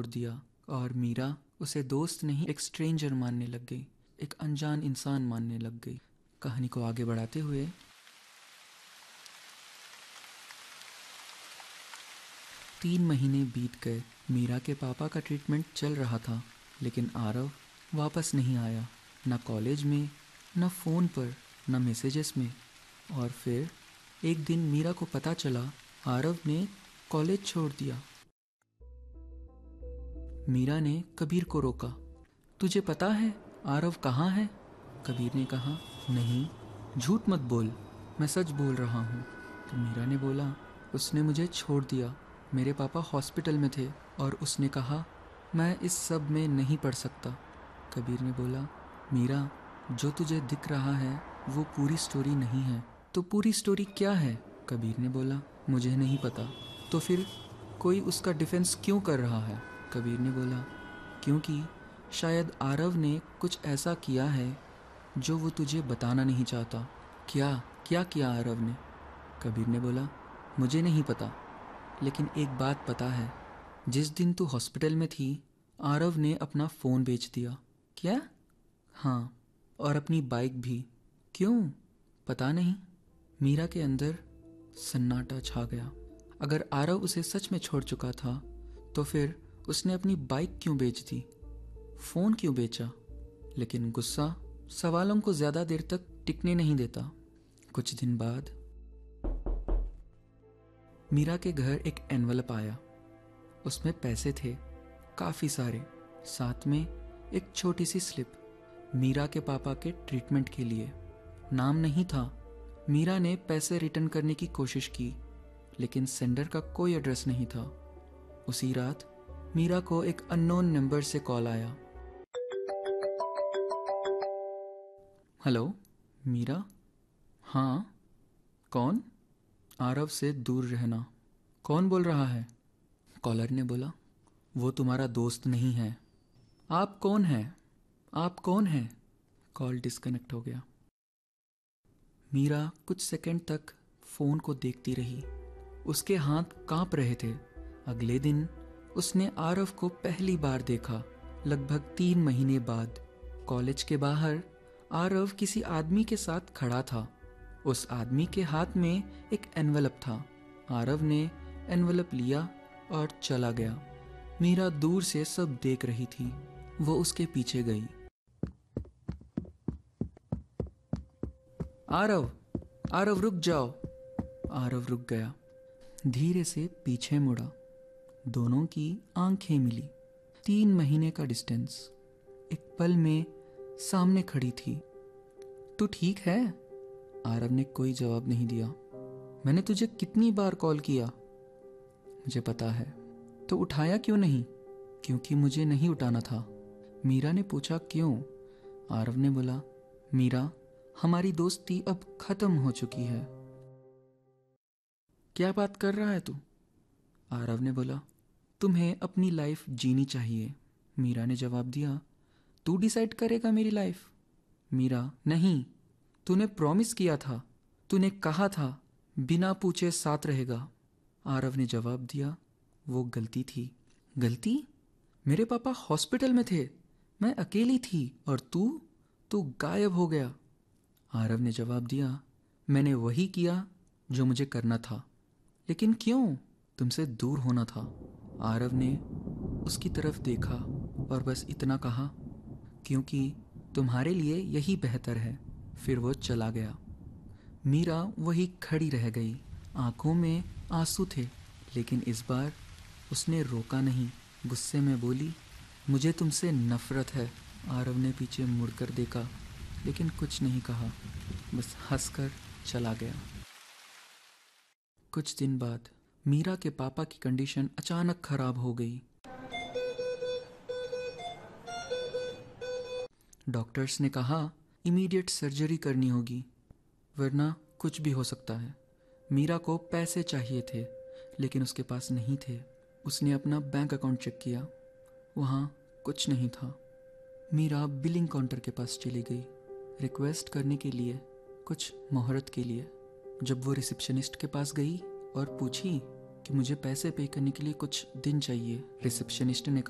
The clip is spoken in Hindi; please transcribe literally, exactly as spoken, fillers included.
छोड़ दिया और मीरा उसे दोस्त नहीं एक स्ट्रेंजर मानने लग गई, एक अनजान इंसान मानने लग गई। कहानी को आगे बढ़ाते हुए तीन महीने बीत गए। मीरा के पापा का ट्रीटमेंट चल रहा था, लेकिन आरव वापस नहीं आया, न कॉलेज में, न फ़ोन पर, न मैसेजेस में। और फिर एक दिन मीरा को पता चला आरव ने कॉलेज छोड़ दिया। मीरा ने कबीर को रोका, तुझे पता है आरव कहाँ है? कबीर ने कहा, नहीं, झूठ मत बोल, मैं सच बोल रहा हूँ। तो मीरा ने बोला, उसने मुझे छोड़ दिया, मेरे पापा हॉस्पिटल में थे और उसने कहा मैं इस सब में नहीं पढ़ सकता। कबीर ने बोला, मीरा, जो तुझे दिख रहा है वो पूरी स्टोरी नहीं है। तो पूरी स्टोरी क्या है? कबीर ने बोला, मुझे नहीं पता। तो फिर कोई उसका डिफेंस क्यों कर रहा है? कबीर ने बोला, क्योंकि शायद आरव ने कुछ ऐसा किया है जो वो तुझे बताना नहीं चाहता। क्या क्या किया आरव ने? कबीर ने बोला, मुझे नहीं पता, लेकिन एक बात पता है, जिस दिन तू हॉस्पिटल में थी आरव ने अपना फ़ोन बेच दिया। क्या? हाँ, और अपनी बाइक भी। क्यों? पता नहीं। मीरा के अंदर सन्नाटा छा गया। अगर आरव उसे सच में छोड़ चुका था तो फिर उसने अपनी बाइक क्यों बेच दी, फ़ोन क्यों बेचा? लेकिन गुस्सा सवालों को ज़्यादा देर तक टिकने नहीं देता। कुछ दिन बाद मीरा के घर एक एनवलप आया। उसमें पैसे थे, काफ़ी सारे, साथ में एक छोटी सी स्लिप, मीरा के पापा के ट्रीटमेंट के लिए। नाम नहीं था। मीरा ने पैसे रिटर्न करने की कोशिश की, लेकिन सेंडर का कोई एड्रेस नहीं था। उसी रात मीरा को एक अननोन नंबर से कॉल आया। हेलो, मीरा? हाँ, कौन? आरव से दूर रहना। कौन बोल रहा है? कॉलर ने बोला, वो तुम्हारा दोस्त नहीं है। आप कौन हैं? आप कौन हैं? कॉल डिस्कनेक्ट हो गया। मीरा कुछ सेकंड तक फ़ोन को देखती रही। उसके हाथ कांप रहे थे। अगले दिन उसने आरव को पहली बार देखा, लगभग तीन महीने बाद। कॉलेज के बाहर आरव किसी आदमी के साथ खड़ा था। उस आदमी के हाथ में एक एनवलप था। आरव ने एनवलप लिया और चला गया। मीरा दूर से सब देख रही थी। वो उसके पीछे गई। आरव, आरव रुक जाओ। आरव रुक गया, धीरे से पीछे मुड़ा। दोनों की आंखें मिली। तीन महीने का डिस्टेंस एक पल में सामने खड़ी थी। तू ठीक है? आरव ने कोई जवाब नहीं दिया। मैंने तुझे कितनी बार कॉल किया? मुझे पता है। तो उठाया क्यों नहीं? क्योंकि मुझे नहीं उठाना था। मीरा ने पूछा, क्यों? आरव ने बोला, मीरा, हमारी दोस्ती अब खत्म हो चुकी है। क्या बात कर रहा है तू? आरव ने बोला, तुम्हें अपनी लाइफ जीनी चाहिए। मीरा ने जवाब दिया, तू डिसाइड करेगा मेरी लाइफ? मीरा, नहीं, तूने प्रॉमिस किया था, तूने कहा था बिना पूछे साथ रहेगा। आरव ने जवाब दिया, वो गलती थी। गलती? मेरे पापा हॉस्पिटल में थे, मैं अकेली थी, और तू तू गायब हो गया। आरव ने जवाब दिया, मैंने वही किया जो मुझे करना था। लेकिन क्यों? तुमसे दूर होना था। आरव ने उसकी तरफ देखा और बस इतना कहा, क्योंकि तुम्हारे लिए यही बेहतर है। फिर वो चला गया। मीरा वही खड़ी रह गई। आंखों में आंसू थे, लेकिन इस बार उसने रोका नहीं। गुस्से में बोली, मुझे तुमसे नफरत है। आरव ने पीछे मुड़कर देखा, लेकिन कुछ नहीं कहा, बस हंसकर चला गया। कुछ दिन बाद मीरा के पापा की कंडीशन अचानक खराब हो गई। डॉक्टर्स ने कहा इमीडिएट सर्जरी करनी होगी, वरना कुछ भी हो सकता है। मीरा को पैसे चाहिए थे, लेकिन उसके पास नहीं थे। उसने अपना बैंक अकाउंट चेक किया, वहाँ कुछ नहीं था। मीरा बिलिंग काउंटर के पास चली गई, रिक्वेस्ट करने के लिए, कुछ मोहरत के लिए। जब वो रिसेप्शनिस्ट के पास गई और पूछी कि मुझे पैसे पे करने के लिए कुछ दिन चाहिए, रिसेप्शनिस्ट ने